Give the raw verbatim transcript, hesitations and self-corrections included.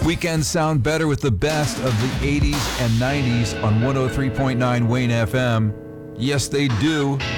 Weekends sound better with the best of the eighties and nineties on one oh three point nine Wayne F M. Yes, they do.